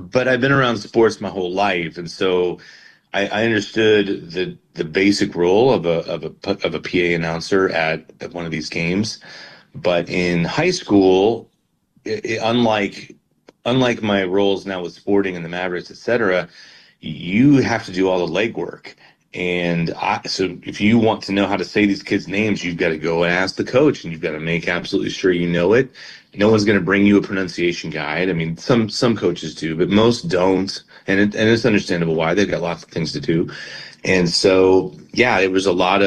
but I've been around sports my whole life, and so I understood the basic role of a PA announcer at one of these games. But in high school, unlike my roles now with Sporting and the Mavericks, et cetera, you have to do all the legwork. And so if you want to know how to say these kids' names, you've got to go and ask the coach, and you've got to make absolutely sure you know it. No one's going to bring you a pronunciation guide. I mean, some coaches do, but most don't, and it's understandable why. They've got lots of things to do. And so, yeah, it was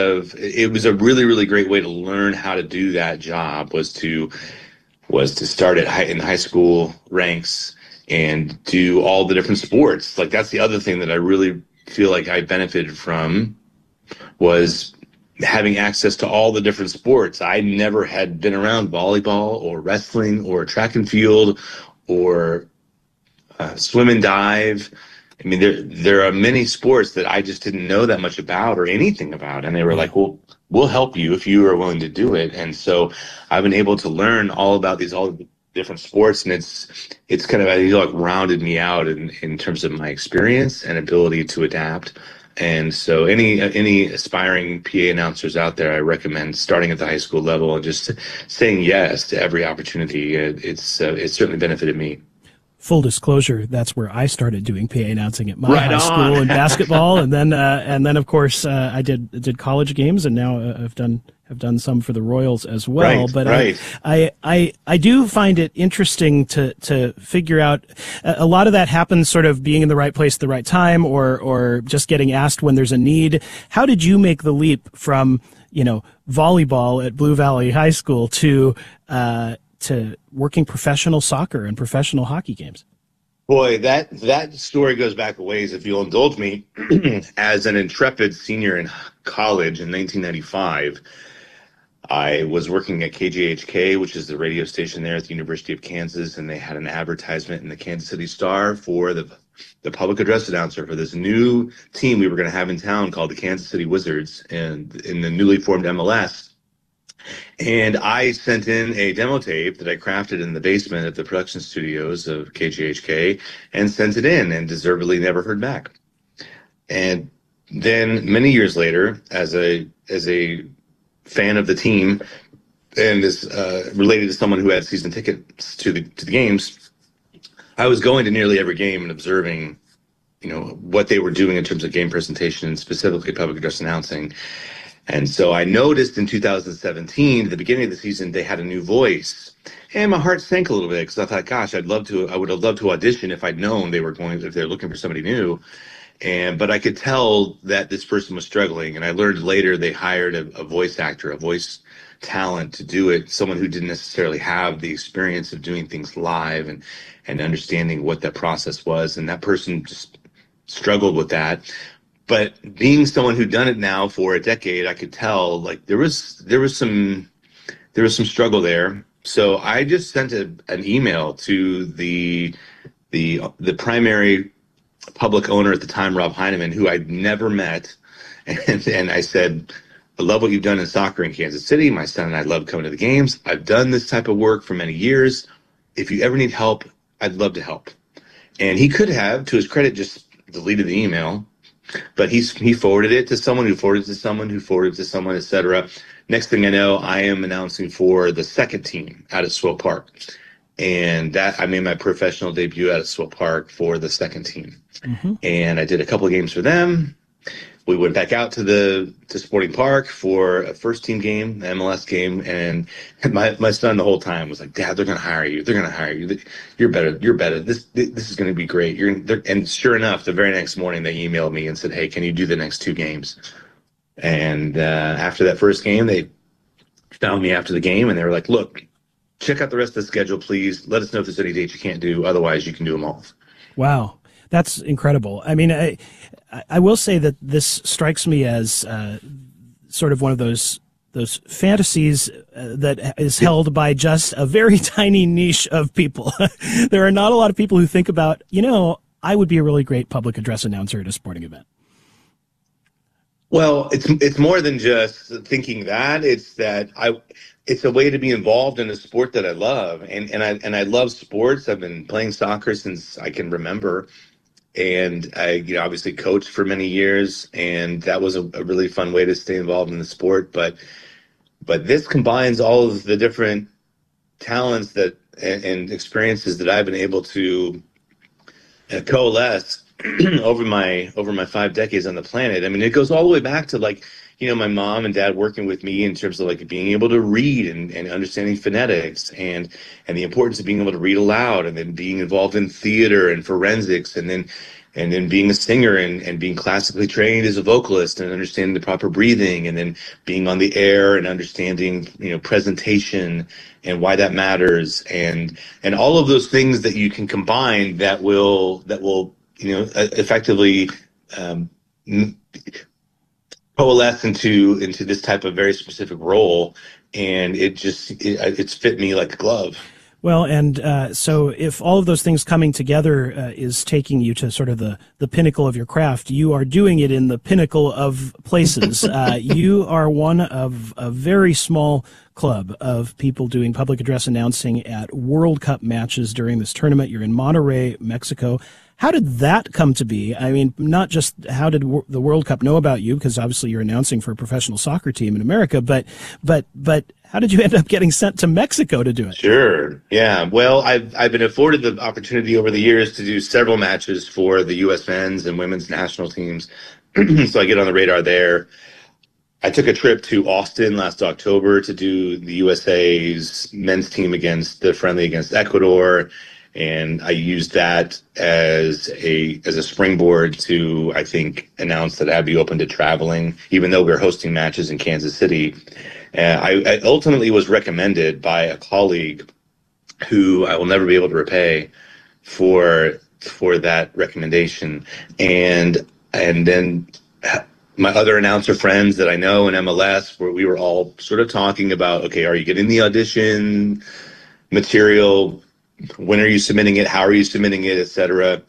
a really, really great way to learn how to do that job was to start in high school ranks and do all the different sports. Like, that's the other thing that I really feel like I benefited from, was having access to all the different sports. I never had been around volleyball or wrestling or track and field or swim and dive. I mean, there are many sports that I just didn't know that much about or anything about. And they were like, well, we'll help you if you are willing to do it. And so I've been able to learn all about all the different sports, and it's kind of, I feel like, rounded me out in terms of my experience and ability to adapt. And so any aspiring PA announcers out there, I recommend starting at the high school level and just saying yes to every opportunity. It's certainly benefited me. Full disclosure, that's where I started doing PA announcing at my Right high school on. in basketball, and then of course I did college games, and now have done some for the Royals as well. Right, but right. I do find it interesting to figure out a lot of that happens sort of being in the right place at the right time, or just getting asked when there's a need. How did you make the leap from volleyball at Blue Valley High School to working professional soccer and professional hockey games? Boy, that story goes back a ways, if you'll indulge me. As an intrepid senior in college in 1995, I was working at KJHK, which is the radio station there at the University of Kansas, and they had an advertisement in the Kansas City Star for the public address announcer for this new team we were going to have in town called the Kansas City Wizards, and in the newly formed MLS. And I sent in a demo tape that I crafted in the basement at the production studios of KGHK and sent it in, and deservedly never heard back. And then many years later, as a fan of the team, and as related to someone who had season tickets to the games, I was going to nearly every game and observing, what they were doing in terms of game presentation, and specifically public address announcing. And so I noticed in 2017, at the beginning of the season, they had a new voice, and my heart sank a little bit, because I thought, gosh, I would have loved to audition if I'd known if they're looking for somebody new. But I could tell that this person was struggling. And I learned later they hired a voice actor, a voice talent to do it, someone who didn't necessarily have the experience of doing things live and understanding what that process was. And that person just struggled with that. But being someone who'd done it now for a decade, I could tell, like, there was some struggle there. So I just sent an email to the primary public owner at the time, Rob Heineman, who I'd never met, and I said, I love what you've done in soccer in Kansas City. My son and I love coming to the games. I've done this type of work for many years. If you ever need help, I'd love to help. And he could have, to his credit, just deleted the email. But he forwarded it to someone who forwarded it to someone who forwarded it to someone, etc. Next thing I know, I am announcing for the second team out at Swope Park. And that I made my professional debut out at Swope Park for the second team. Mm-hmm. And I did a couple of games for them. We went back out to Sporting Park for a first team game, the MLS game, and my son the whole time was like, "Dad, they're going to hire you. They're going to hire you. You're better. You're better. This is going to be great." And sure enough, the very next morning they emailed me and said, "Hey, can you do the next two games?" And after that first game, they found me after the game and they were like, "Look, check out the rest of the schedule, please. Let us know if there's any dates you can't do. Otherwise, you can do them all." Wow. That's incredible. I mean, I will say that this strikes me as sort of one of those fantasies that is held by just a very tiny niche of people. There are not a lot of people who think about, I would be a really great public address announcer at a sporting event. Well, it's more than just thinking that. It's a way to be involved in a sport that I love, and I love sports. I've been playing soccer since I can remember, and I obviously coached for many years, and that was a really fun way to stay involved in the sport. But this combines all of the different talents that and experiences that I've been able to coalesce over my 5 decades on the planet. I mean, it goes all the way back to like, my mom and dad working with me in terms of like being able to read and understanding phonetics and the importance of being able to read aloud, and then being involved in theater and forensics, and then being a singer and being classically trained as a vocalist and understanding the proper breathing, and then being on the air and understanding, presentation and why that matters, and all of those things that you can combine that will effectively um, coalesce into this type of very specific role, and it's fit me like a glove. Well, and so if all of those things coming together is taking you to sort of the pinnacle of your craft, you are doing it in the pinnacle of places. You are one of a very small club of people doing public address announcing at World Cup matches during this tournament. You're in Monterrey, Mexico. How did that come to be? I mean, not just how did the World Cup know about you, because obviously you're announcing for a professional soccer team in America, but how did you end up getting sent to Mexico to do it? Sure. Yeah. Well, I've been afforded the opportunity over the years to do several matches for the U.S. men's and women's national teams, so I get on the radar there. I took a trip to Austin last October to do the USA's men's team against the friendly against Ecuador, and I used that as a springboard to, I think, announce that I'd be open to traveling, even though we were hosting matches in Kansas City. I ultimately was recommended by a colleague who I will never be able to repay for that recommendation, and then my other announcer friends that I know in MLS, where we were all sort of talking about, okay, are you getting the audition material? When are you submitting it? How are you submitting it, etc.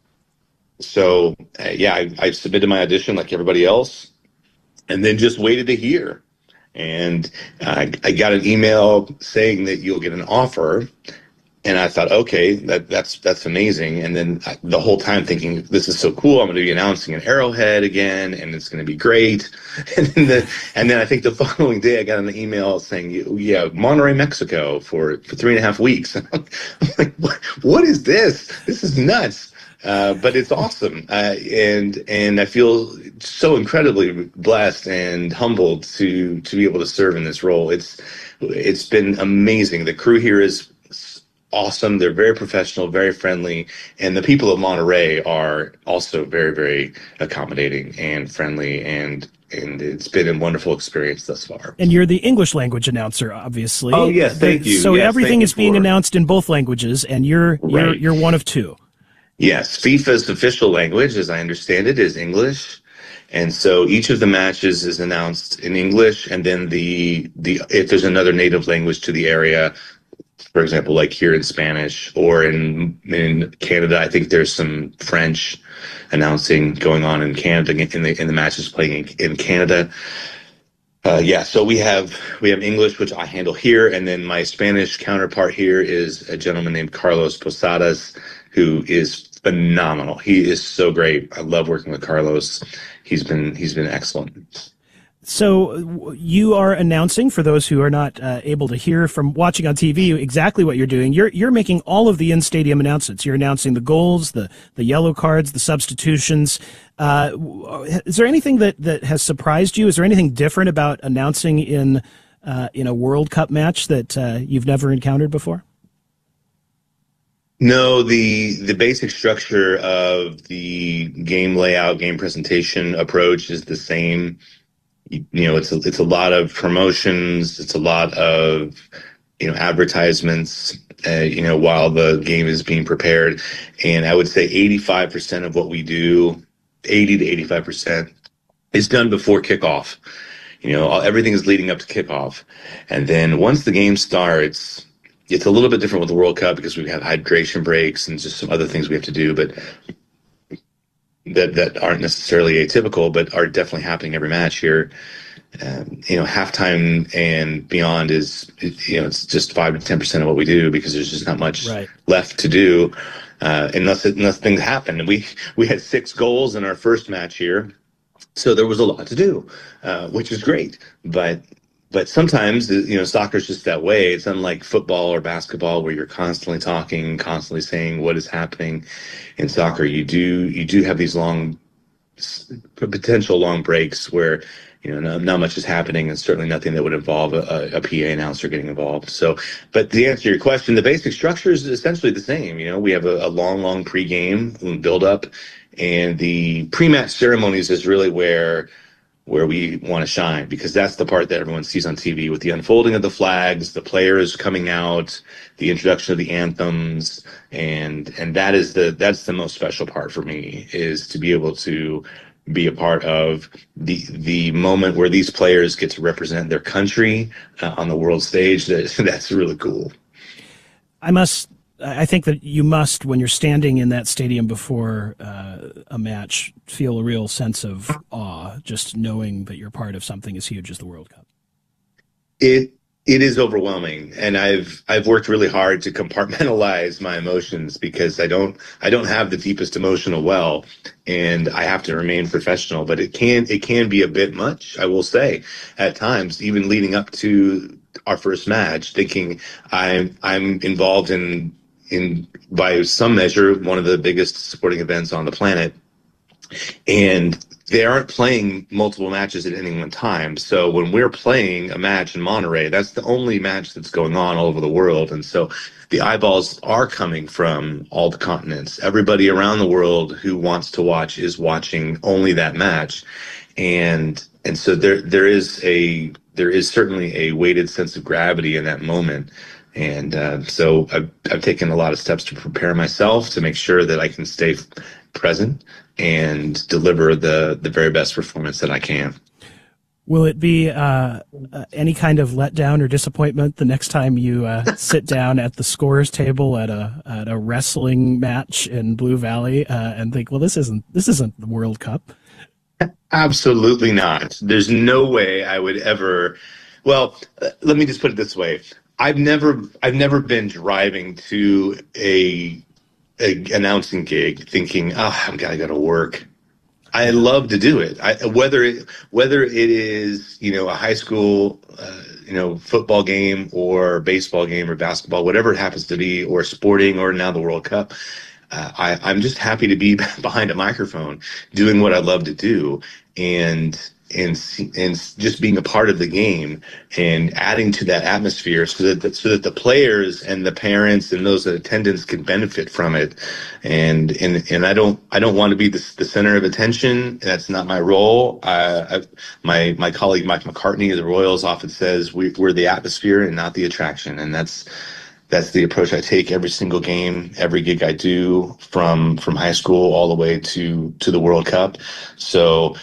So yeah, I submitted my audition like everybody else, and then just waited to hear. And I got an email saying that you'll get an offer, and I thought, okay, that's amazing. And then the whole time thinking, this is so cool. I'm going to be announcing an Arrowhead again, and it's going to be great. And then I think the following day, I got an email saying, yeah, Monterrey, Mexico for 3.5 weeks. I'm like, what is this? This is nuts. But it's awesome, and I feel so incredibly blessed and humbled to be able to serve in this role. It's been amazing. The crew here is awesome. They're very professional, very friendly, and the people of Monterey are also very, very accommodating and friendly, and it's been a wonderful experience thus far. And you're the English language announcer, obviously. Oh yes, thank you. So yes, everything is being announced in both languages, and you're one of two. Yes, FIFA's official language, as I understand it, is English. And so each of the matches is announced in English, and then the if there's another native language to the area, for example, like here in Spanish, or in Canada, I think there's some French announcing going on in Canada in the matches playing in Canada. Yeah, so we have English, which I handle here, and then my Spanish counterpart here is a gentleman named Carlos Posadas, who is phenomenal. He is so great. I love working with Carlos. He's been excellent. So you are announcing, for those who are not able to hear from watching on TV, exactly what you're doing. You're making all of the in-stadium announcements. You're announcing the goals, the yellow cards, the substitutions. Is there anything that has surprised you? Is there anything different about announcing in a World Cup match that you've never encountered before? No, the basic structure of the game layout, game presentation approach is the same. It's a lot of promotions. It's a lot of, advertisements, while the game is being prepared. And I would say 85% of what we do, 80 to 85%, is done before kickoff. Everything is leading up to kickoff. And then once the game starts, it's a little bit different with the World Cup because we have hydration breaks and just some other things we have to do. But that aren't necessarily atypical, but are definitely happening every match here. Halftime and beyond is, it's just 5 to 10% of what we do because there's just not much Right. left to do, unless things happen. And we had 6 goals in our first match here, so there was a lot to do, which is great. But sometimes, soccer's just that way. It's unlike football or basketball where you're constantly talking, constantly saying what is happening. In soccer, you do have these potential long breaks where not much is happening, and certainly nothing that would involve a PA announcer getting involved. So, but to answer your question, the basic structure is essentially the same. We have a long pregame build up, and the pre-match ceremonies is really where we want to shine, because that's the part that everyone sees on TV, with the unfolding of the flags, the players coming out, the introduction of the anthems, and that's the most special part for me, is to be able to be a part of the moment where these players get to represent their country on the world stage. That's really cool. I think that you must, when you're standing in that stadium before a match, feel a real sense of awe, just knowing that you're part of something as huge as the World Cup. It is overwhelming, and I've worked really hard to compartmentalize my emotions, because I don't have the deepest emotional well, and I have to remain professional. But it can be a bit much, I will say, at times, even leading up to our first match, thinking I'm involved in by some measure one of the biggest sporting events on the planet, and they aren't playing multiple matches at any one time. So when we're playing a match in Monterrey, that's the only match that's going on all over the world. And so the eyeballs are coming from all the continents. Everybody around the world who wants to watch is watching only that match. And so there is certainly a weighted sense of gravity in that moment. And so I've taken a lot of steps to prepare myself to make sure that I can stay present and deliver the very best performance that I can. Will it be any kind of letdown or disappointment the next time you sit down at the scorer's table at a wrestling match in Blue Valley and think, well, this isn't the World Cup? Absolutely not. There's no way I would ever. Well, let me just put it this way. I've never been driving to a announcing gig thinking, oh, I've got to go to work. I love to do it. Whether it is, a high school, football game or baseball game or basketball, whatever it happens to be, or sporting, or now the World Cup. I'm just happy to be behind a microphone doing what I love to do, and just being a part of the game and adding to that atmosphere so that the players and the parents and those attendants can benefit from it. And I don't want to be the center of attention. That's not my role. My colleague Mike McCartney of the Royals often says we're the atmosphere and not the attraction, and that's the approach I take every single game, every gig I do, from high school all the way to the World Cup. So,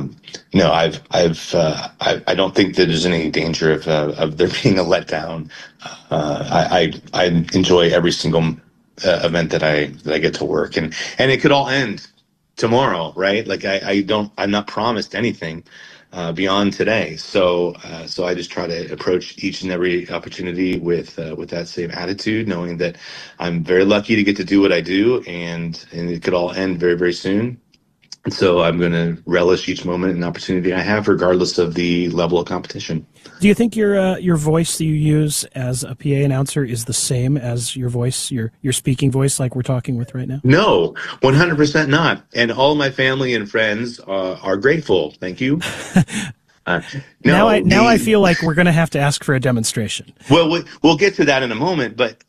I don't think that there's any danger of there being a letdown. I enjoy every single event that I get to work, and it could all end tomorrow, right? Like I'm not promised anything beyond today. So I just try to approach each and every opportunity with that same attitude, knowing that I'm very lucky to get to do what I do, and it could all end very, very soon. And so I'm going to relish each moment and opportunity I have, regardless of the level of competition. Do you think your voice that you use as a PA announcer is the same as your voice, your speaking voice, like we're talking with right now? No, 100% not. And all my family and friends are grateful. Thank you. Now I feel like we're going to have to ask for a demonstration. Well, we'll get to that in a moment. But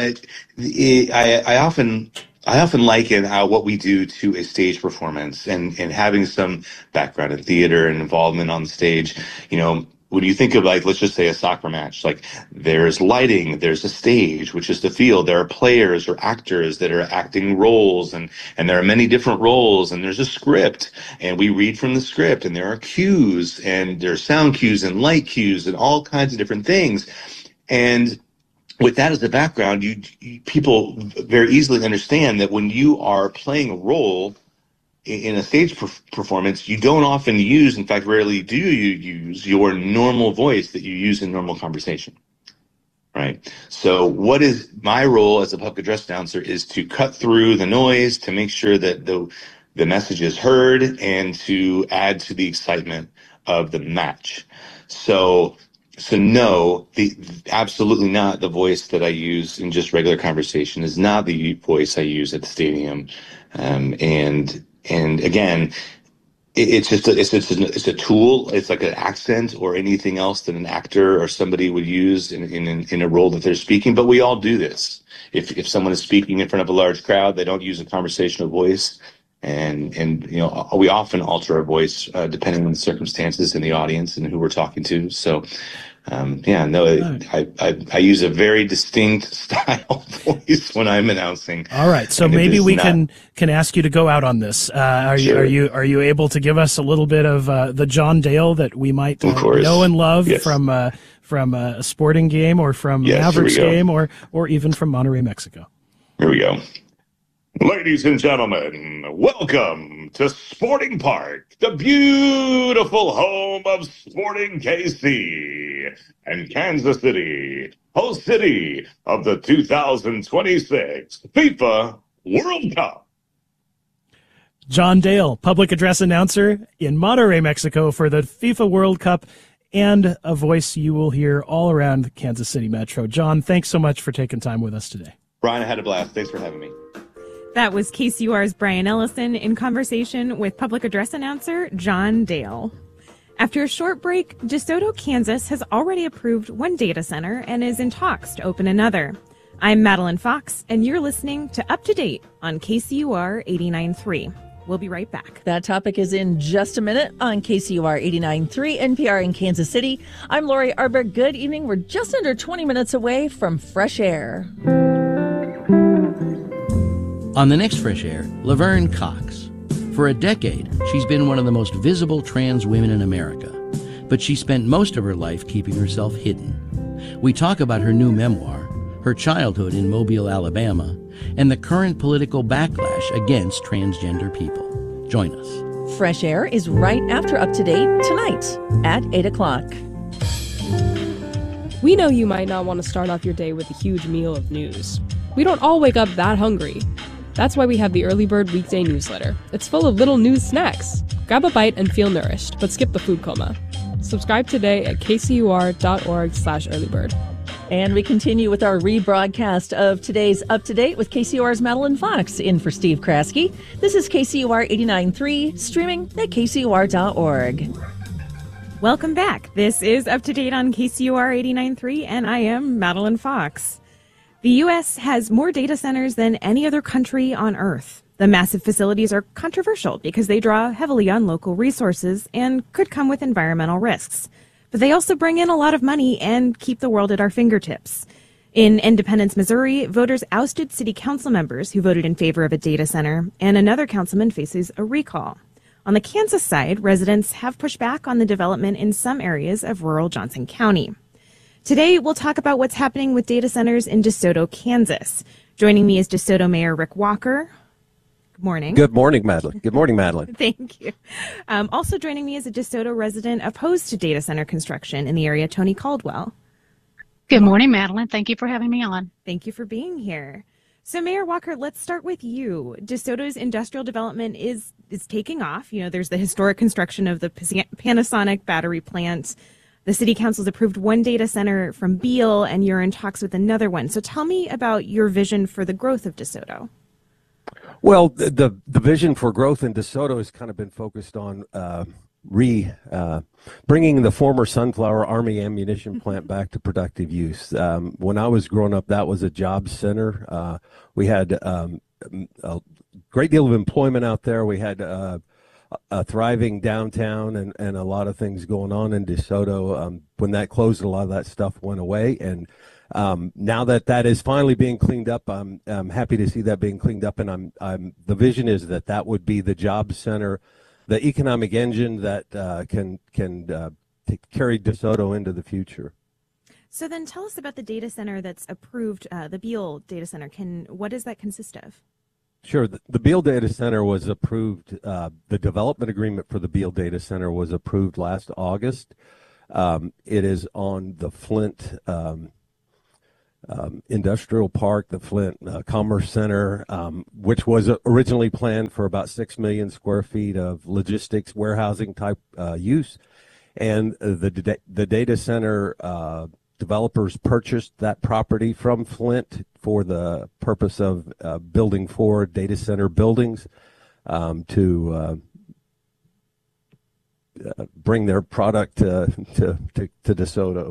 I often liken what we do to a stage performance, and having some background in theater and involvement on the stage. When you think of, like, let's just say a soccer match, like, there's lighting, there's a stage, which is the field. There are players or actors that are acting roles, and there are many different roles, and there's a script, and we read from the script, and there are cues, and there's sound cues and light cues and all kinds of different things. And with that as the background, people very easily understand that when you are playing a role in a stage performance, you don't often use, in fact, rarely do you use your normal voice that you use in normal conversation. Right. So what is my role as a public address announcer is to cut through the noise, to make sure that the message is heard, and to add to the excitement of the match. So no, absolutely not the voice that I use in just regular conversation is not the voice I use at the stadium. And again, it's a tool. It's like an accent or anything else that an actor or somebody would use in a role that they're speaking. But we all do this. If someone is speaking in front of a large crowd, they don't use a conversational voice, and we often alter our voice depending on the circumstances and the audience and who we're talking to. So. I use a very distinct style voice when I'm announcing. All right, so maybe we can ask you to go out on this. Are you able to give us a little bit of the John Dale that we might know and love from a sporting game or from Mavericks game or even from Monterrey, Mexico? Here we go. Ladies and gentlemen, welcome to Sporting Park, the beautiful home of Sporting KC and Kansas City, host city of the 2026 FIFA World Cup. John Dale, public address announcer in Monterrey, Mexico for the FIFA World Cup, and a voice you will hear all around the Kansas City Metro. John, thanks so much for taking time with us today. Brian, I had a blast. Thanks for having me. That was KCUR's Brian Ellison in conversation with public address announcer John Dale. After a short break, DeSoto, Kansas has already approved one data center and is in talks to open another. I'm Madeline Fox, and you're listening to Up to Date on KCUR 89.3. We'll be right back. That topic is in just a minute on KCUR 89.3 NPR in Kansas City. I'm Lori Arberg. Good evening. We're just under 20 minutes away from fresh air. On the next Fresh Air, Laverne Cox. For a decade, she's been one of the most visible trans women in America, but she spent most of her life keeping herself hidden. We talk about her new memoir, her childhood in Mobile, Alabama, and the current political backlash against transgender people. Join us. Fresh Air is right after Up to Date tonight at 8 o'clock. We know you might not want to start off your day with a huge meal of news. We don't all wake up that hungry. That's why we have the Early Bird Weekday newsletter. It's full of little news snacks. Grab a bite and feel nourished, but skip the food coma. Subscribe today at kcur.org/earlybird. And we continue with our rebroadcast of today's Up to Date with KCUR's Madeline Fox in for Steve Kraske. This is KCUR 89.3, streaming at kcur.org. Welcome back. This is Up to Date on KCUR 89.3, and I am Madeline Fox. The U.S. has more data centers than any other country on Earth. The massive facilities are controversial because they draw heavily on local resources and could come with environmental risks. But they also bring in a lot of money and keep the world at our fingertips. In Independence, Missouri, voters ousted city council members who voted in favor of a data center, and another councilman faces a recall. On the Kansas side, residents have pushed back on the development in some areas of rural Johnson County. Today, we'll talk about what's happening with data centers in DeSoto, Kansas. Joining me is DeSoto Mayor Rick Walker. Good morning. Good morning, Madeline. Good morning, Madeline. Thank you. Also joining me is a DeSoto resident opposed to data center construction in the area, Tony Caldwell. Good morning, Madeline. Thank you for having me on. Thank you for being here. So, Mayor Walker, let's start with you. DeSoto's industrial development is taking off. You know, there's the historic construction of the Panasonic battery plant. The city council's approved one data center from Beale, and you're in talks with another one. So tell me about your vision for the growth of DeSoto. Well, the vision for growth in DeSoto has kind of been focused on bringing the former Sunflower Army ammunition plant back to productive use. When I was growing up, that was a job center. We had a great deal of employment out there. We had a thriving downtown and a lot of things going on in DeSoto. When that closed, a lot of that stuff went away. And now that is finally being cleaned up, I'm happy to see that being cleaned up. And the vision is that would be the job center, the economic engine that can carry DeSoto into the future. So then tell us about the data center that's approved, the Beale data center. What does that consist of? Sure. The Beale Data Center was approved. The development agreement for the Beale Data Center was approved last August. It is on the Flint Industrial Park, the Flint Commerce Center, which was originally planned for about 6 million square feet of logistics warehousing type use. And the data center developers purchased that property from Flint for the purpose of building 4 data center buildings to bring their product to DeSoto.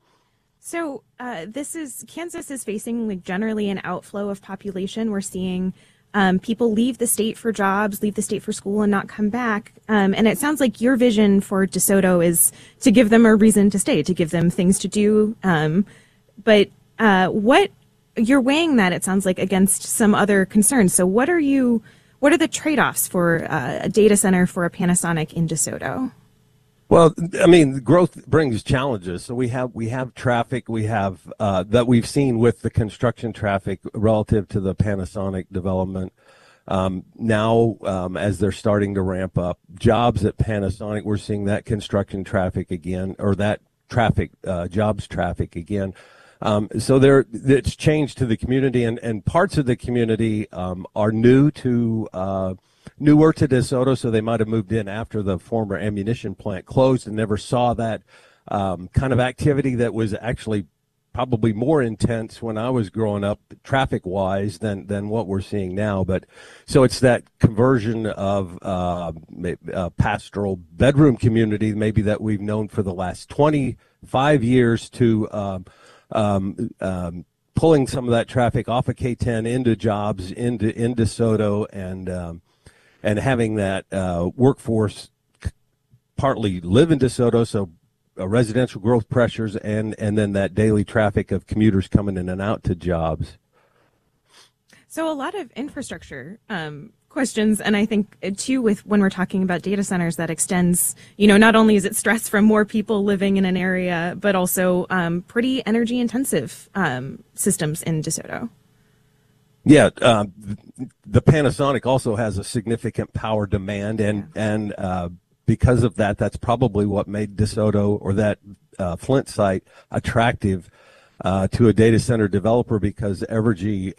So Kansas is facing like generally an outflow of population. We're seeing people leave the state for jobs, leave the state for school, and not come back. And it sounds like your vision for DeSoto is to give them a reason to stay, to give them things to do. But what you're weighing that, it sounds like, against some other concerns. So what are the trade-offs for a data center for a Panasonic in DeSoto? Well, I mean, growth brings challenges. So we have traffic that we've seen with the construction traffic relative to the Panasonic development. Now, as they're starting to ramp up jobs at Panasonic, we're seeing that construction traffic again, or that traffic, jobs traffic again. So it's changed to the community, and parts of the community are newer to DeSoto, so they might have moved in after the former ammunition plant closed and never saw that kind of activity that was actually probably more intense when I was growing up, traffic-wise, than what we're seeing now. But so it's that conversion of pastoral bedroom community, maybe that we've known for the last 25 years, to pulling some of that traffic off of K10 into jobs into DeSoto, and having that workforce partly live in DeSoto, so residential growth pressures, and then that daily traffic of commuters coming in and out to jobs. So a lot of infrastructure questions, and I think too, with when we're talking about data centers, that extends, not only is it stress from more people living in an area, but also pretty energy intensive systems in DeSoto. Yeah, the Panasonic also has a significant power demand, and because of that, that's probably what made DeSoto, or that Flint site, attractive to a data center developer, because Evergy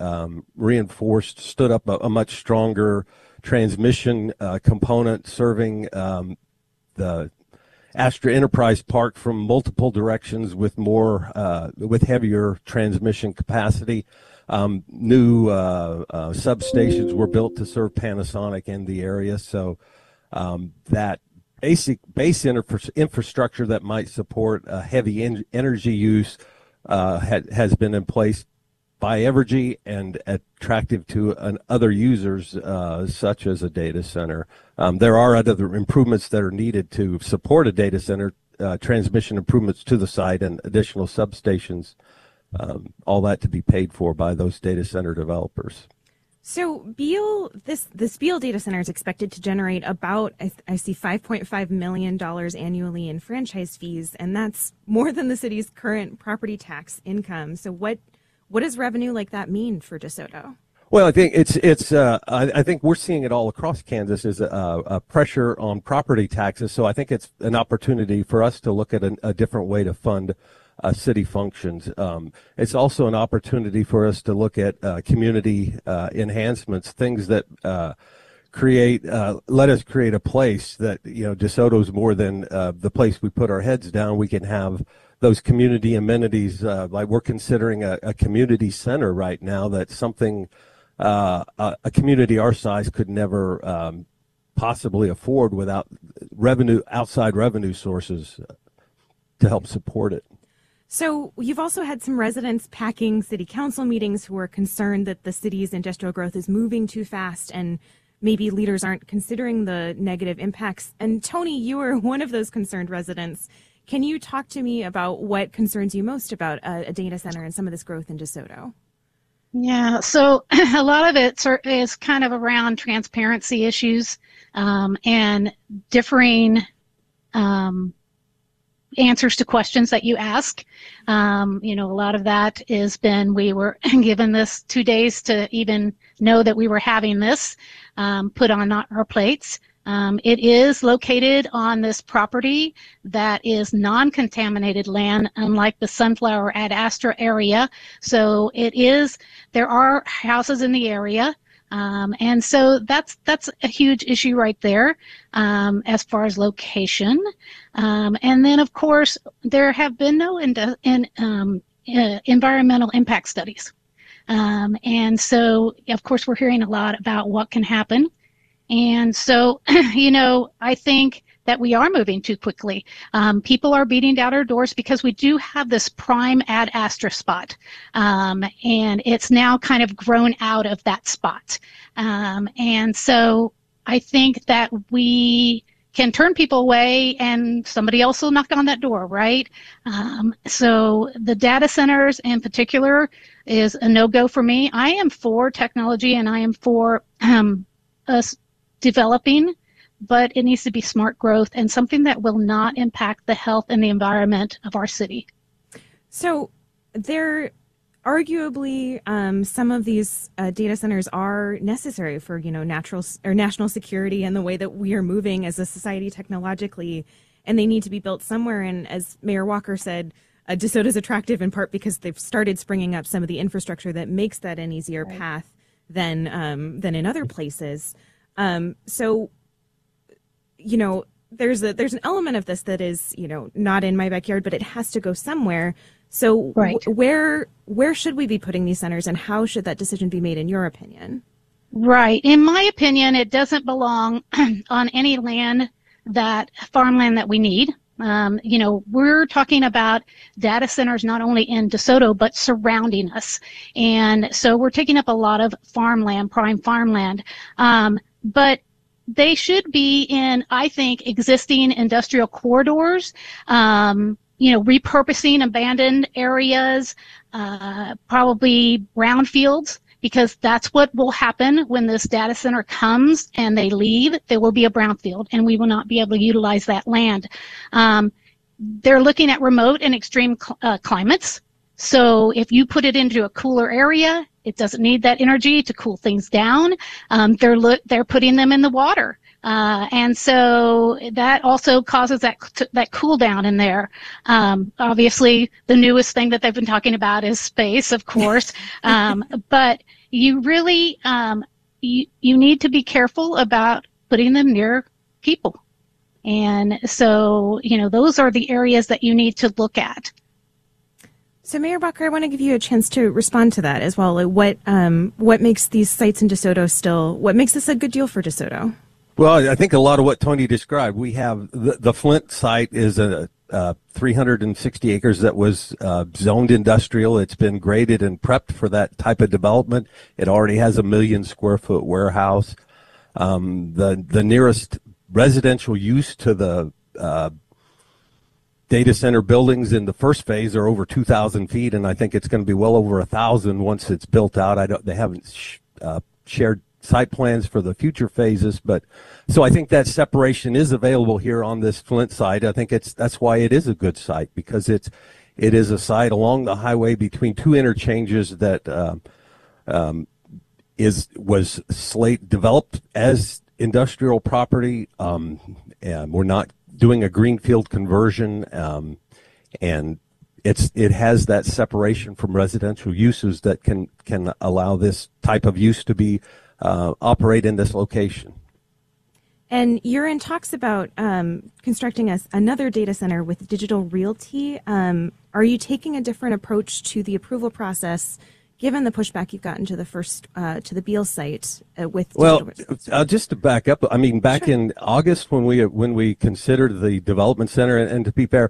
stood up a much stronger transmission component serving the Astra Enterprise Park from multiple directions with heavier transmission capacity. New substations were built to serve Panasonic in the area, so that basic base infrastructure that might support heavy energy use has been in place by Evergy and attractive to other users, such as a data center. There are other improvements that are needed to support a data center, transmission improvements to the site and additional substations. All that to be paid for by those data center developers. So this Beale data center is expected to generate about, I see, $5.5 million annually in franchise fees, and that's more than the city's current property tax income. So what does revenue like that mean for DeSoto? Well, I think I think we're seeing it all across Kansas is a pressure on property taxes. So I think it's an opportunity for us to look at a different way to fund city functions. It's also an opportunity for us to look at community enhancements, things that let us create a place that, DeSoto's more than the place we put our heads down. We can have those community amenities, like we're considering a community center right now. That's something a community our size could never possibly afford without outside revenue sources to help support it. So you've also had some residents packing city council meetings who are concerned that the city's industrial growth is moving too fast and maybe leaders aren't considering the negative impacts. And Tony, you were one of those concerned residents. Can you talk to me about what concerns you most about a data center and some of this growth in DeSoto? Yeah, so a lot of it is kind of around transparency issues and differing answers to questions that you ask. A lot of that has been, we were given this 2 days to even know that we were having this put on our plates. It is located on this property that is non-contaminated land, unlike the Sunflower Ad Astra area. So there are houses in the area. And so that's a huge issue right there as far as location. And then, of course, there have been no environmental impact studies. And so, of course, we're hearing a lot about what can happen. And so, I think that we are moving too quickly. People are beating down our doors because we do have this prime Ad Astra spot. And it's now kind of grown out of that spot. And so I think that we can turn people away and somebody else will knock on that door, right? So the data centers in particular is a no-go for me. I am for technology and I am for us developing, but it needs to be smart growth and something that will not impact the health and the environment of our city. So there arguably some of these data centers are necessary for, national security and the way that we are moving as a society technologically, and they need to be built somewhere. And as Mayor Walker said, DeSoto is attractive in part because they've started springing up some of the infrastructure that makes that an easier path than in other places. So, there's an element of this that is, not in my backyard, but it has to go somewhere. So right. Where should we be putting these centers, and how should that decision be made, in your opinion? Right. In my opinion, it doesn't belong on any farmland that we need. We're talking about data centers not only in DeSoto, but surrounding us. And so we're taking up a lot of farmland, prime farmland. But they should be in, I think, existing industrial corridors, repurposing abandoned areas, probably brownfields, because that's what will happen when this data center comes and they leave. There will be a brownfield, and we will not be able to utilize that land. They're looking at remote and extreme climates. So if you put it into a cooler area, it doesn't need that energy to cool things down. They're putting them in the water. And so that also causes that cool down in there. Obviously, the newest thing that they've been talking about is space, of course. But you really, you need to be careful about putting them near people. And so, those are the areas that you need to look at. So, Mayor Walker, I want to give you a chance to respond to that as well. Like what makes these sites in DeSoto what makes this a good deal for DeSoto? Well, I think a lot of what Tony described. We have the Flint site is a 360 acres that was zoned industrial. It's been graded and prepped for that type of development. It already has 1 million square foot warehouse. The nearest residential use to the data center buildings in the first phase are over 2,000 feet, and I think it's going to be well over 1,000 once it's built out. They haven't shared site plans for the future phases, but so I think that separation is available here on this Flint site. I think that's why it is a good site, because it is a site along the highway between two interchanges that was developed as industrial property, and we're not doing a greenfield conversion, and it has that separation from residential uses that can allow this type of use to be operate in this location. And you're in talks about constructing another data center with Digital Realty. Are you taking a different approach to the approval process, given the pushback you've gotten to the first to the Beale site with? Well, just to back up, I mean, back in August when we considered the development center, and to be fair,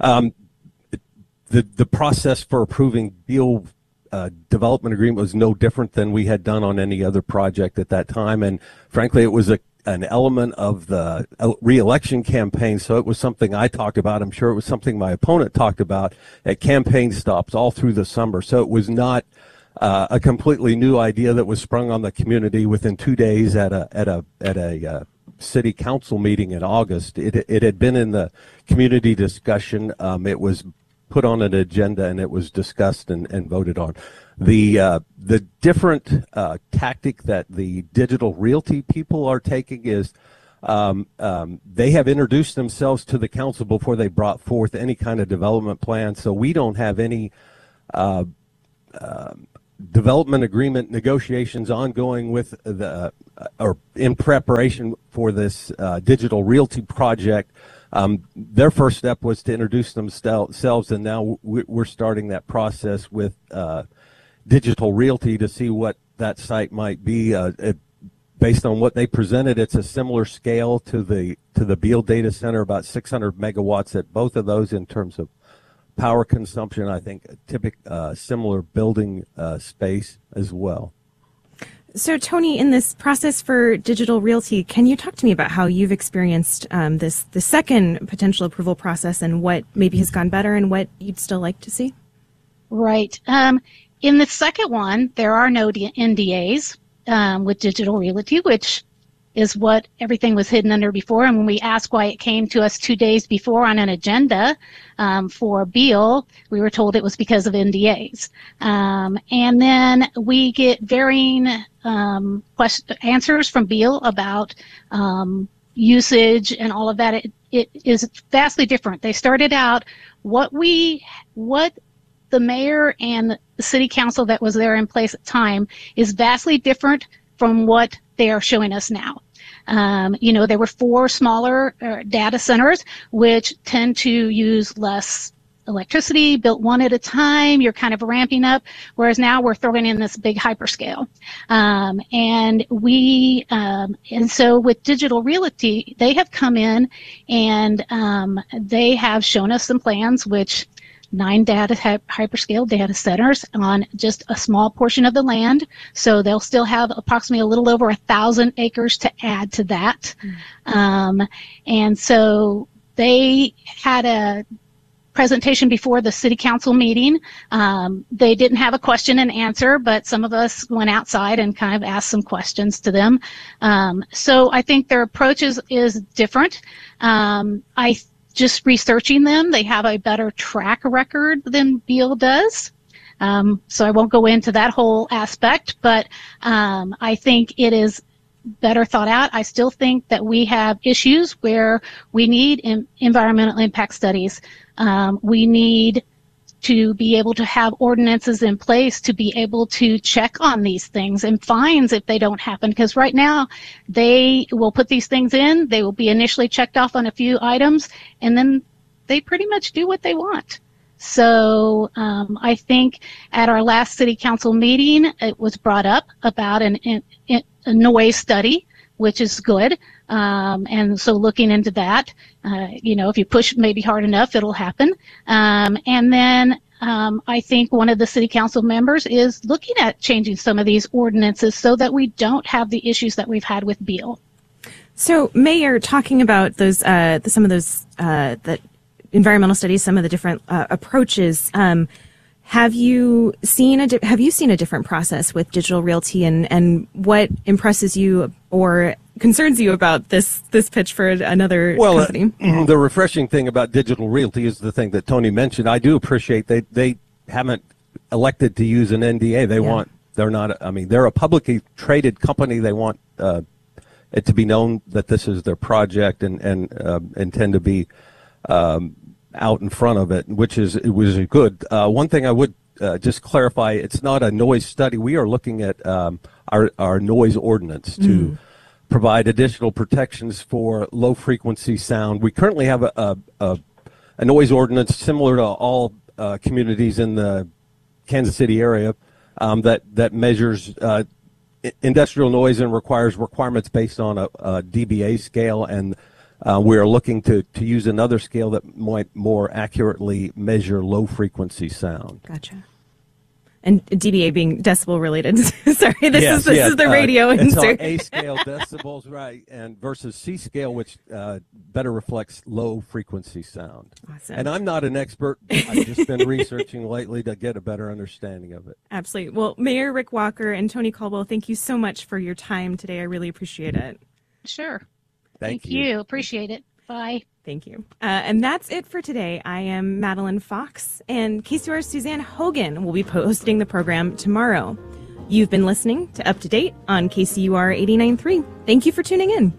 the process for approving Beale development agreement was no different than we had done on any other project at that time, and frankly, it was an element of the re-election campaign, so it was something I talked about. I'm sure it was something my opponent talked about at campaign stops all through the summer. So it was not a completely new idea that was sprung on the community within 2 days at a city council meeting in August. It had been in the community discussion. It was put on an agenda and it was discussed and voted on. The different tactic that the digital realty people are taking is they have introduced themselves to the council before they brought forth any kind of development plan. So we don't have any development agreement negotiations ongoing with the or in preparation for this digital realty project. Their first step was to introduce themselves, and now we're starting that process with Digital Realty to see what that site might be. Based on what they presented, it's a similar scale to the Beale Data Center, about 600 megawatts at both of those in terms of power consumption. I think similar building space as well. So, Tony, in this process for Digital Realty, can you talk to me about how you've experienced the second potential approval process and what maybe has gone better and what you'd still like to see? Right. In the second one, there are no NDAs with Digital Realty, which is what everything was hidden under before. And when we asked why it came to us 2 days before on an agenda for Beale, we were told it was because of NDAs. And then we get varying answers from Beale about usage and all of that. It is vastly different. They started out what the mayor and the city council that was there in place at the time is vastly different from what they are showing us now. There were 4 smaller data centers, which tend to use less electricity, built one at a time. You're kind of ramping up, whereas now we're throwing in this big hyperscale. And so with Digital Realty, they have come in and they have shown us some plans, which 9 hyperscale data centers on just a small portion of the land. So they'll still have approximately a little over 1,000 acres to add to that. And so they had a presentation before the city council meeting. They didn't have a question and answer, but some of us went outside and kind of asked some questions to them. So I think their approach is different. Just researching them, they have a better track record than Beale does. So I won't go into that whole aspect, but I think it is better thought out. I still think that we have issues where we need environmental impact studies. We need to be able to have ordinances in place to be able to check on these things and fines if they don't happen. Because right now, they will put these things in, they will be initially checked off on a few items, and then they pretty much do what they want. So I think at our last city council meeting, it was brought up about a noise study, which is good. And so looking into that, if you push maybe hard enough, it'll happen. And then I think one of the city council members is looking at changing some of these ordinances so that we don't have the issues that we've had with Beale. So, Mayor, talking about those, some of those that environmental studies, some of the different approaches. Have you seen a different process with Digital Realty, and what impresses you or concerns you about this pitch for another company? The refreshing thing about Digital Realty is the thing that Tony mentioned. I do appreciate they haven't elected to use an NDA. They're a publicly traded company. They want it to be known that this is their project and intend to be out in front of it, which was good. One thing I would just clarify, it's not a noise study. We are looking at our noise ordinance to provide additional protections for low frequency sound. We currently have a noise ordinance similar to all communities in the Kansas City area that measures industrial noise and requirements based on a dBA scale, and we are looking to use another scale that might more accurately measure low frequency sound. Gotcha. And dBA being decibel related. Sorry, this is the radio it's insert. A scale decibels, right, and versus C scale, which better reflects low frequency sound. Awesome. And I'm not an expert. I've just been researching lately to get a better understanding of it. Absolutely. Well, Mayor Rick Walker and Tony Caldwell, thank you so much for your time today. I really appreciate it. Sure. Thank you. Appreciate it. Bye. Thank you. And that's it for today. I am Madeline Fox, and KCOR's Suzanne Hogan will be hosting the program tomorrow. You've been listening to Up to Date on KCUR 89.3. Thank you for tuning in.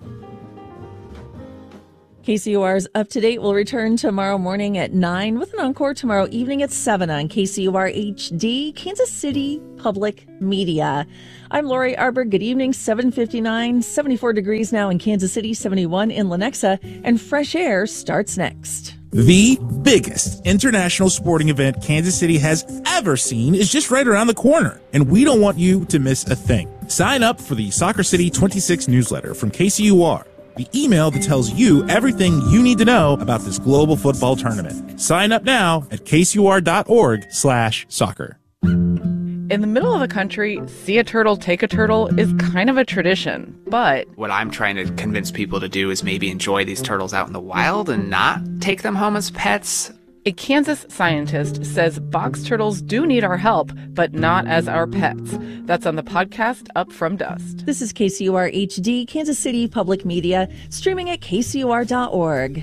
KCUR's Up to Date will return tomorrow morning at 9 with an encore tomorrow evening at 7 on KCUR HD, Kansas City Public Media. I'm Lori Arbor. Good evening. 7:59, 74 degrees now in Kansas City, 71 in Lenexa, and Fresh Air starts next. The biggest international sporting event Kansas City has ever seen is just right around the corner, and we don't want you to miss a thing. Sign up for the Soccer City 26 newsletter from KCUR, the email that tells you everything you need to know about this global football tournament. Sign up now at kcur.org/soccer. In the middle of the country, see a turtle, take a turtle is kind of a tradition, but what I'm trying to convince people to do is maybe enjoy these turtles out in the wild and not take them home as pets. a Kansas scientist says box turtles do need our help, but not as our pets. That's on the podcast Up From Dust. This is KCUR HD, Kansas City Public Media, streaming at kcur.org.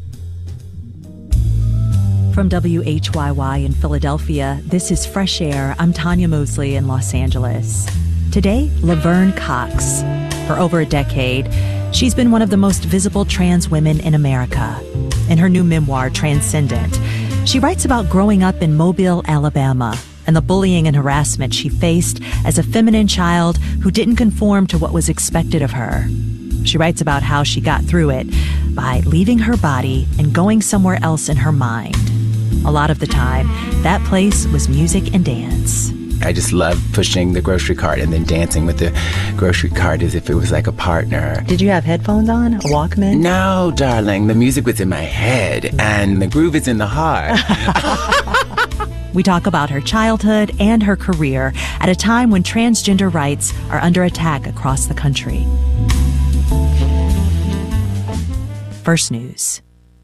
From WHYY in Philadelphia, this is Fresh Air. I'm Tanya Mosley in Los Angeles. Today, Laverne Cox. For over a decade, she's been one of the most visible trans women in America. In her new memoir, Transcendent, she writes about growing up in Mobile, Alabama, and the bullying and harassment she faced as a feminine child who didn't conform to what was expected of her. She writes about how she got through it by leaving her body and going somewhere else in her mind. A lot of the time, that place was music and dance. I just love pushing the grocery cart and then dancing with the grocery cart as if it was like a partner. Did you have headphones on? A Walkman? No, darling. The music was in my head and the groove is in the heart. We talk about her childhood and her career at a time when transgender rights are under attack across the country. First News.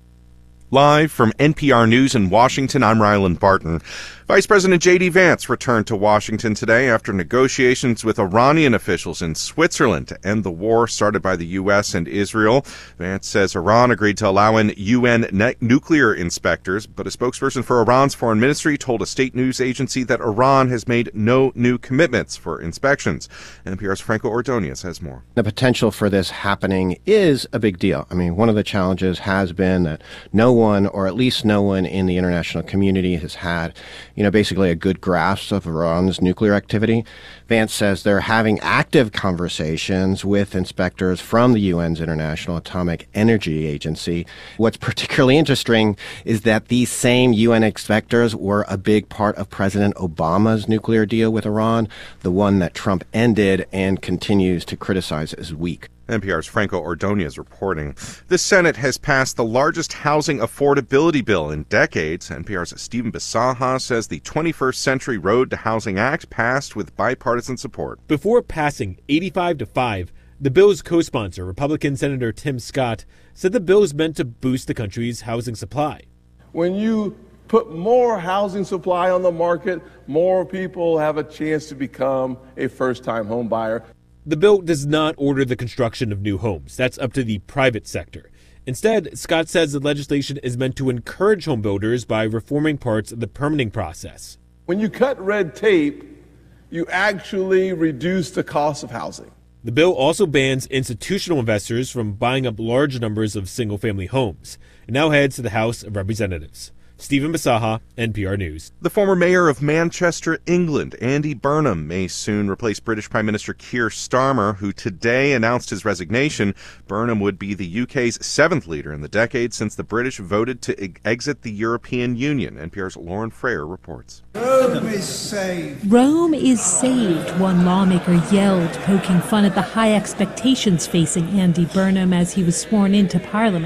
Live from NPR News in Washington, I'm Ryland Barton. Vice President J.D. Vance returned to Washington today after negotiations with Iranian officials in Switzerland to end the war started by the U.S. and Israel. Vance says Iran agreed to allow in UN nuclear inspectors, but a spokesperson for Iran's foreign ministry told a state news agency that Iran has made no new commitments for inspections. NPR's Franco Ordonez has more. The potential for this happening is a big deal. I mean, one of the challenges has been that no one, or at least no one in the international community, has had basically a good grasp of Iran's nuclear activity. Vance says they're having active conversations with inspectors from the UN's International Atomic Energy Agency. What's particularly interesting is that these same UN inspectors were a big part of President Obama's nuclear deal with Iran, the one that Trump ended and continues to criticize as weak. NPR's Franco Ordonez reporting. The Senate has passed the largest housing affordability bill in decades. NPR's Stephen Bisaha says the 21st Century Road to Housing Act passed with bipartisan support. Before passing 85-5, the bill's co-sponsor, Republican Senator Tim Scott, said the bill is meant to boost the country's housing supply. When you put more housing supply on the market, more people have a chance to become a first-time home buyer. The bill does not order the construction of new homes. That's up to the private sector. Instead, Scott says the legislation is meant to encourage home builders by reforming parts of the permitting process. When you cut red tape, you actually reduce the cost of housing. The bill also bans institutional investors from buying up large numbers of single-family homes. It now heads to the House of Representatives. Stephen Bisaha, NPR News. The former mayor of Manchester, England, Andy Burnham, may soon replace British Prime Minister Keir Starmer, who today announced his resignation. Burnham would be the UK's seventh leader in the decade since the British voted to exit the European Union. NPR's Lauren Frayer reports. Rome is saved. Rome is saved, one lawmaker yelled, poking fun at the high expectations facing Andy Burnham as he was sworn into Parliament.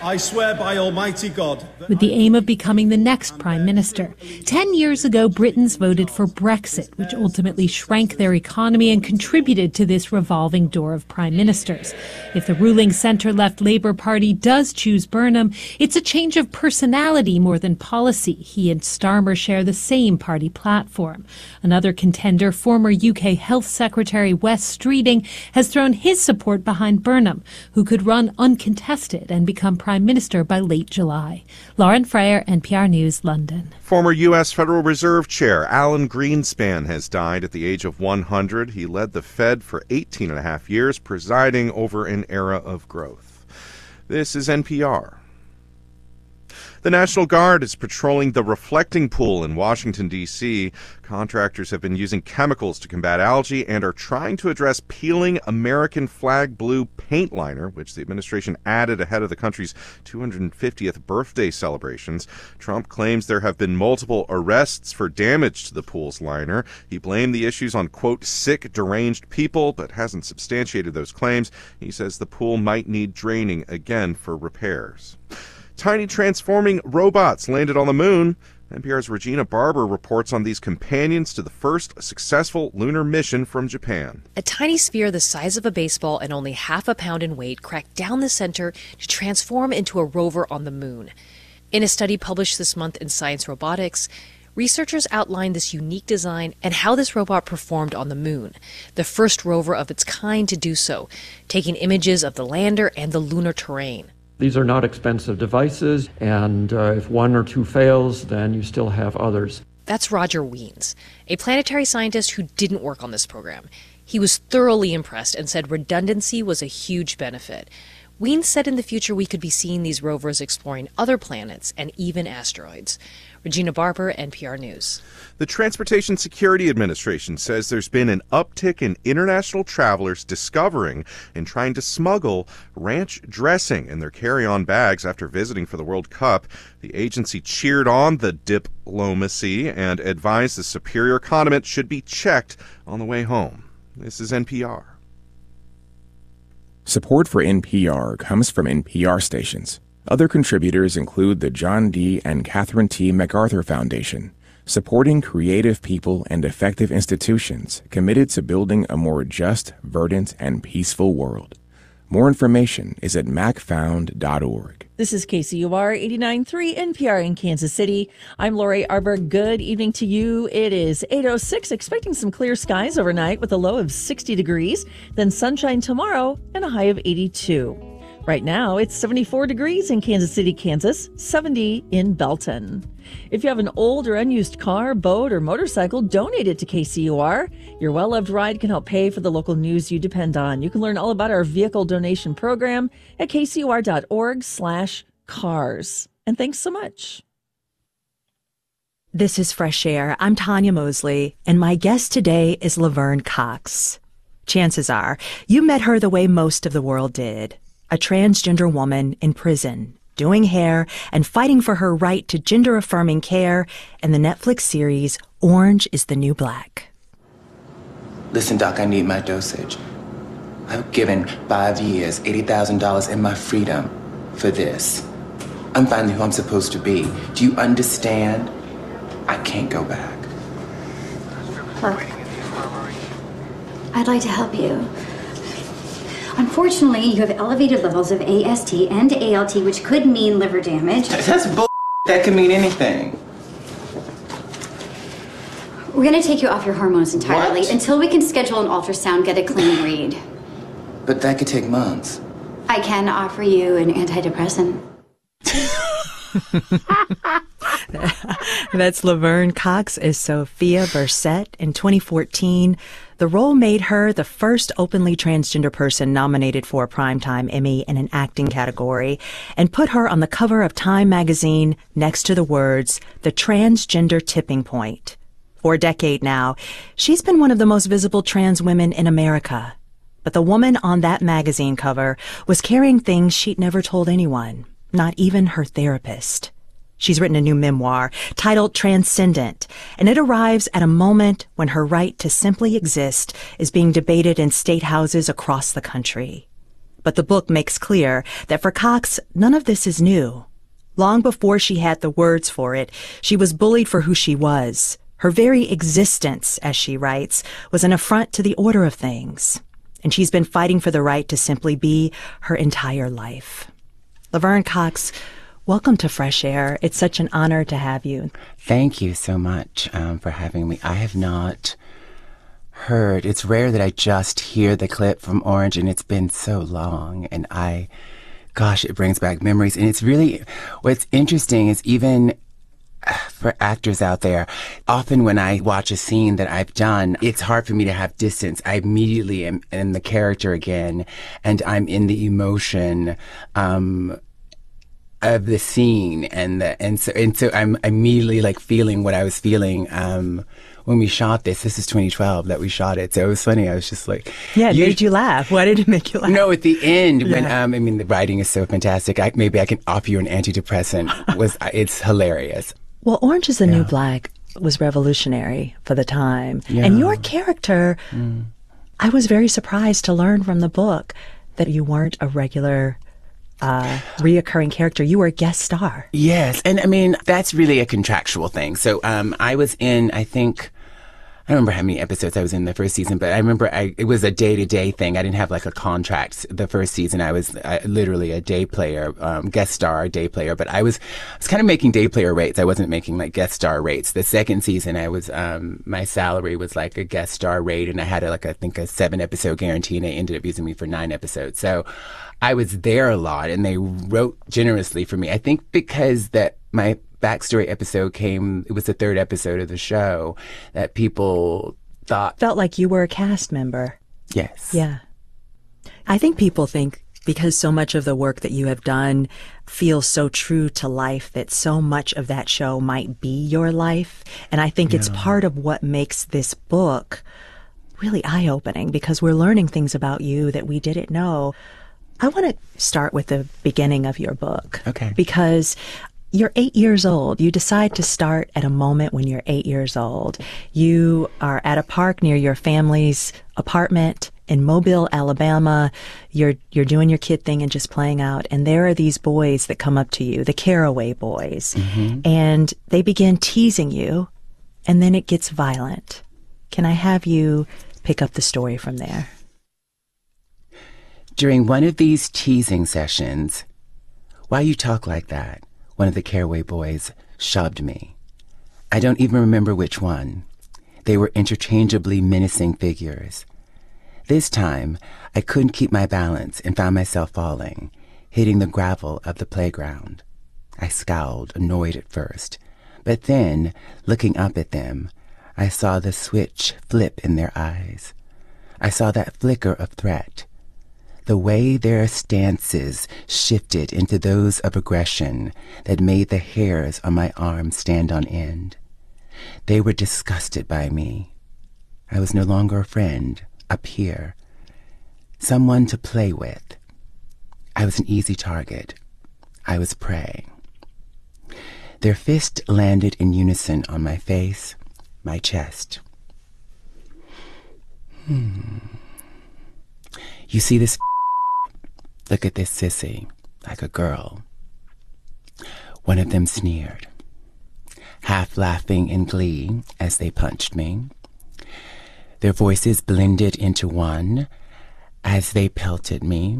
I swear by Almighty God. With the aim of becoming the next Prime Minister. 10 years ago, Britons voted for Brexit, which ultimately shrank their economy and contributed to this revolving door of Prime Ministers. If the ruling centre-left Labour Party does choose Burnham, it's a change of personality more than policy. He and Starmer share the same party platform. Another contender, former UK Health Secretary Wes Streeting, has thrown his support behind Burnham, who could run uncontested and become Prime Minister by late July. Lauren Freyer, NPR News, London. Former U.S. Federal Reserve Chair Alan Greenspan has died at the age of 100. He led the Fed for 18 and a half years, presiding over an era of growth. This is NPR. The National Guard is patrolling the reflecting pool in Washington, D.C. Contractors have been using chemicals to combat algae and are trying to address peeling American flag blue paint liner, which the administration added ahead of the country's 250th birthday celebrations. Trump claims there have been multiple arrests for damage to the pool's liner. He blamed the issues on, quote, sick, deranged people, but hasn't substantiated those claims. He says the pool might need draining again for repairs. Tiny transforming robots landed on the moon. NPR's Regina Barber reports on these companions to the first successful lunar mission from Japan. A tiny sphere the size of a baseball and only half a pound in weight cracked down the center to transform into a rover on the moon. In a study published this month in Science Robotics, researchers outlined this unique design and how this robot performed on the moon, the first rover of its kind to do so, taking images of the lander and the lunar terrain. These are not expensive devices, and if one or two fails, then you still have others. That's Roger Wiens, a planetary scientist who didn't work on this program. He was thoroughly impressed and said redundancy was a huge benefit. Wiens said in the future we could be seeing these rovers exploring other planets and even asteroids. Regina Barber, NPR News. The Transportation Security Administration says there's been an uptick in international travelers discovering and trying to smuggle ranch dressing in their carry-on bags after visiting for the World Cup. The agency cheered on the diplomacy and advised the superior condiment should be checked on the way home. This is NPR. Support for NPR comes from NPR stations. Other contributors include the John D. and Catherine T. MacArthur Foundation, supporting creative people and effective institutions committed to building a more just, verdant, and peaceful world. More information is at macfound.org. This is KCUR 89.3 NPR in Kansas City. I'm Lori Arbor. Good evening to you. It is 8:06, expecting some clear skies overnight with a low of 60 degrees, then sunshine tomorrow and a high of 82. Right now, it's 74 degrees in Kansas City, Kansas, 70 in Belton. If you have an old or unused car, boat, or motorcycle, donate it to KCUR. Your well-loved ride can help pay for the local news you depend on. You can learn all about our vehicle donation program at kcur.org/cars. And thanks so much. This is Fresh Air. I'm Tanya Mosley, and my guest today is Laverne Cox. Chances are, you met her the way most of the world did. A transgender woman in prison, doing hair and fighting for her right to gender-affirming care in the Netflix series Orange is the New Black. Listen, Doc, I need my dosage. I've given 5 years, $80,000 and my freedom for this. I'm finally who I'm supposed to be. Do you understand? I can't go back. Look, I'd like to help you. Unfortunately, you have elevated levels of AST and ALT, which could mean liver damage. That's bull. That could mean anything. We're going to take you off your hormones entirely until we can schedule an ultrasound, get a clean read. But that could take months. I can offer you an antidepressant. That's Laverne Cox as Sophia Burset. In 2014, the role made her the first openly transgender person nominated for a Primetime Emmy in an acting category and put her on the cover of Time magazine next to the words, "The Transgender Tipping Point." For a decade now, she's been one of the most visible trans women in America. But the woman on that magazine cover was carrying things she'd never told anyone, not even her therapist. She's written a new memoir titled Transcendent, and it arrives at a moment when her right to simply exist is being debated in state houses across the country. but the book makes clear that for Cox, none of this is new. Long before she had the words for it, she was bullied for who she was. Her very existence, as she writes, was an affront to the order of things. And she's been fighting for the right to simply be her entire life. Laverne Cox, welcome to Fresh Air. It's such an honor to have you. Thank you so much for having me. I have not heard. It's rare that I just hear the clip from Orange, and it's been so long. And gosh, it brings back memories. And it's really, what's interesting is even for actors out there, often when I watch a scene that I've done, it's hard for me to have distance. I immediately am in the character again, and I'm in the emotion of the scene, and so I'm immediately like feeling what I was feeling when we shot this. This is 2012 that we shot it, so it was funny. I was just like, yeah, it made you laugh. Why did it make you laugh? No, at the end when I mean, the writing is so fantastic. Maybe I can offer you an antidepressant. It's hilarious. Well, Orange is the New Black was revolutionary for the time, and your character, I was very surprised to learn from the book that you weren't a regular reoccurring character. You were a guest star. Yes. And I mean, that's really a contractual thing. So I was in, I think, I don't remember how many episodes I was in the first season, but I remember it was a day-to-day thing. I didn't have like a contract the first season. I was literally a day player, guest star, day player, but I was kind of making day player rates. I wasn't making like guest star rates. The second season, I was, my salary was like a guest star rate, and I had I think a 7-episode guarantee, and they ended up using me for 9 episodes. So I was there a lot, and they wrote generously for me. I think because that my backstory episode it was the 3rd episode of the show, that people felt like you were a cast member. Yes. Yeah. I think people think because so much of the work that you have done feels so true to life that so much of that show might be your life. And I think it's part of what makes this book really eye-opening, because we're learning things about you that we didn't know. I want to start with the beginning of your book. Okay. Because you're 8 years old. You decide to start at a moment when you're 8 years old. You are at a park near your family's apartment in Mobile, Alabama. You're doing your kid thing and just playing out. And there are these boys that come up to you, the Caraway boys. Mm-hmm. And they begin teasing you, and then it gets violent. Can I have you pick up the story from there? During one of these teasing sessions, "Why you talk like that?" one of the Caraway boys shoved me. I don't even remember which one. They were interchangeably menacing figures. This time, I couldn't keep my balance and found myself falling, hitting the gravel of the playground. I scowled, annoyed at first, but then, looking up at them, I saw the switch flip in their eyes. I saw that flicker of threat. The way their stances shifted into those of aggression that made the hairs on my arm stand on end. They were disgusted by me. I was no longer a friend, a peer, someone to play with. I was an easy target. I was prey. Their fist landed in unison on my face, my chest. You see this? Look at this sissy, like a girl. One of them sneered, half laughing in glee as they punched me. Their voices blended into one as they pelted me,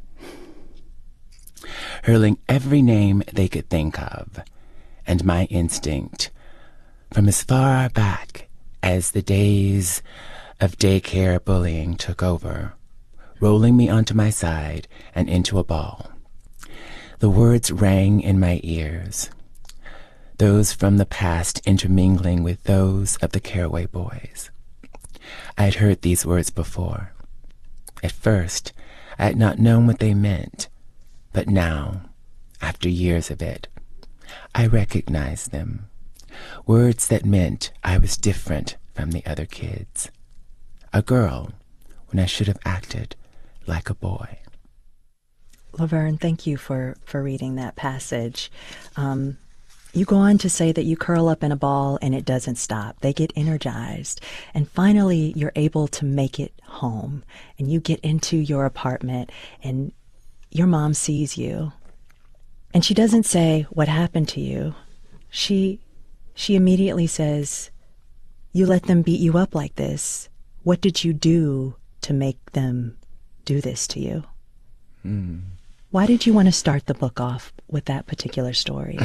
hurling every name they could think of, and my instinct, from as far back as the days of daycare bullying took over, rolling me onto my side and into a ball. The words rang in my ears, those from the past intermingling with those of the Caraway boys. I had heard these words before. At first, I had not known what they meant, but now, after years of it, I recognized them. Words that meant I was different from the other kids. A girl, when I should have acted like a boy. Laverne, thank you for reading that passage. You go on to say that you curl up in a ball and it doesn't stop. They get energized. And finally, you're able to make it home. And you get into your apartment and your mom sees you. And she doesn't say, "What happened to you?" She immediately says, "You let them beat you up like this. What did you do to make them do this to you?" Why did you want to start the book off with that particular story?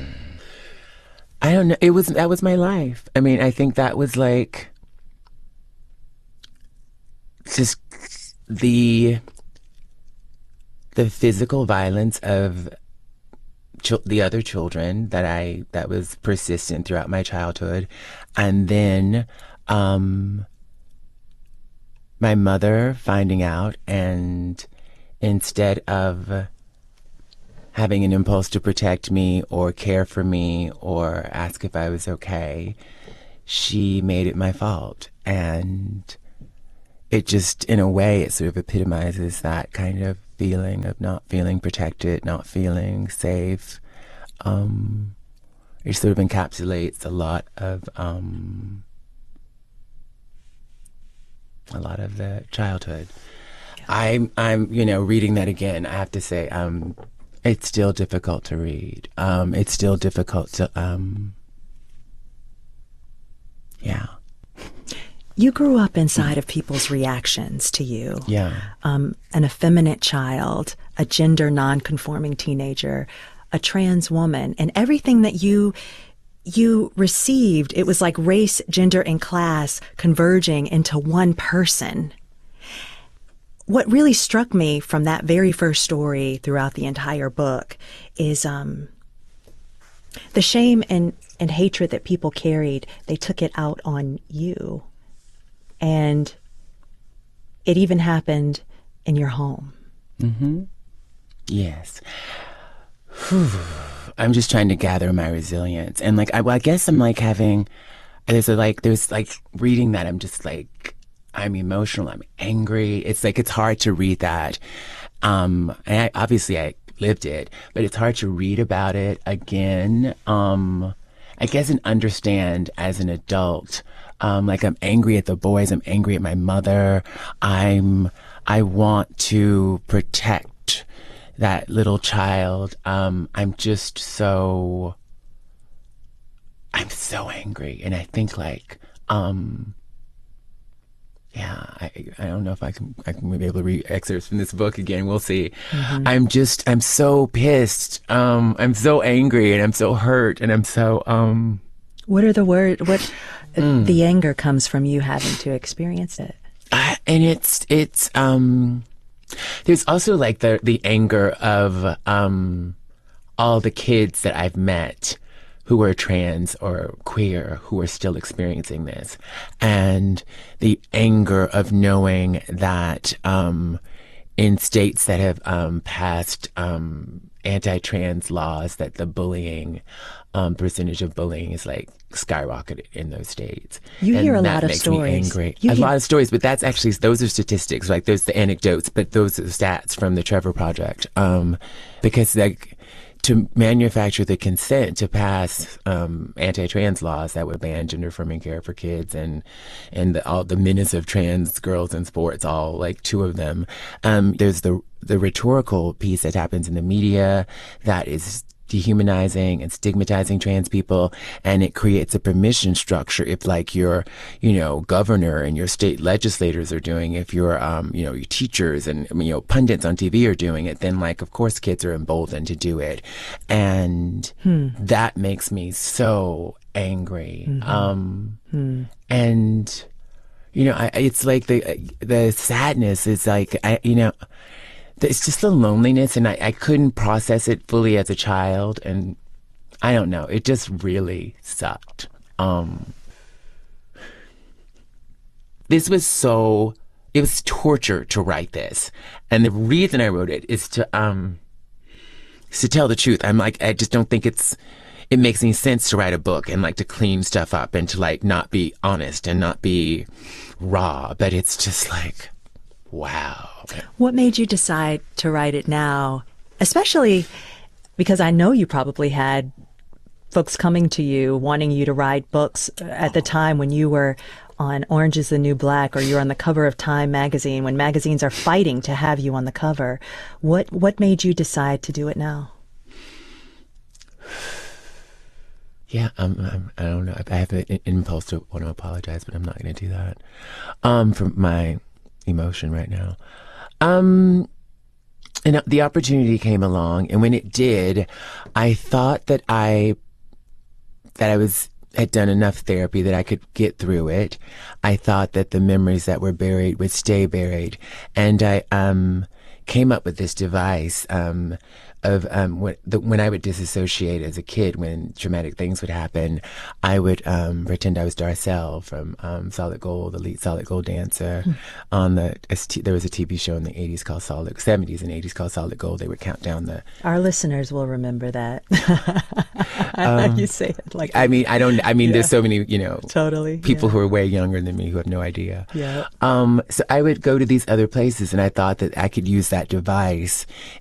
I don't know. That was my life. I mean, I think that was like just the physical violence of the other children that was persistent throughout my childhood, and then my mother finding out, and instead of having an impulse to protect me or care for me or ask if I was okay, she made it my fault. And it just, in a way, it sort of epitomizes that kind of feeling of not feeling protected, not feeling safe. It sort of encapsulates a lot of the childhood. Yeah. I'm reading that again. I have to say, it's still difficult to read. It's still difficult to, yeah. You grew up inside of people's reactions to you. Yeah. An effeminate child, a gender non-conforming teenager, a trans woman, and everything that you received, it was like race, gender, and class converging into one person. What really struck me from that very first story throughout the entire book is the shame and hatred that people carried. They took it out on you. And it even happened in your home. Mm-hmm. Yes. Whew. I'm just trying to gather my resilience. And I guess I'm like having, there's reading that, I'm just like, I'm emotional, I'm angry. It's like, it's hard to read that. And I lived it, but it's hard to read about it again. I guess and understand as an adult. I'm angry at the boys. I'm angry at my mother. I want to protect that little child. I'm so angry. And I think I don't know if I can maybe able to read excerpts from this book again. We'll see. Mm-hmm. I'm so pissed. I'm so angry and I'm so hurt and I'm so, What are the words? The anger comes from you having to experience it. And it's there's also the anger of, all the kids that I've met who are trans or queer who are still experiencing this. And the anger of knowing that, in states that have, passed, anti-trans laws, that the bullying, percentage of bullying is skyrocketed in those states. You hear a lot of stories. Me angry. A lot of stories, but those are statistics. Those the anecdotes, but those are the stats from the Trevor Project. Because to manufacture the consent to pass anti-trans laws that would ban gender-affirming care for kids and all the menace of trans girls in sports, all two of them. There's the rhetorical piece that happens in the media that is dehumanizing and stigmatizing trans people, and it creates a permission structure. If your governor and your state legislators are doing, if your your teachers and pundits on TV are doing it, then of course kids are emboldened to do it, and that makes me so angry. Mm-hmm. And it's the sadness is it's just the loneliness, and I couldn't process it fully as a child, and I don't know, it just really sucked. It was torture to write this, and the reason I wrote it is to tell the truth. I just don't think it makes any sense to write a book and to clean stuff up and to not be honest and not be raw, but it's just wow. What made you decide to write it now? Especially because I know you probably had folks coming to you, wanting you to write books at the time when you were on Orange is the New Black, or you're on the cover of Time magazine, when magazines are fighting to have you on the cover. What made you decide to do it now? Yeah, I don't know. I have an impulse to want to apologize, but I'm not going to do that for my emotion right now. And the opportunity came along, and when it did, I thought that I had done enough therapy that I could get through it. I thought that the memories that were buried would stay buried. And I came up with this device of when I would disassociate as a kid, when traumatic things would happen, I would pretend I was Darcel from Solid Gold, the lead Solid Gold dancer. There was a TV show in the 80s called 70s and 80s called Solid Gold. They would count down the... Our listeners will remember that. You say it like... There's so many, totally people who are way younger than me who have no idea. Yeah. So I would go to these other places, and I thought that I could use that device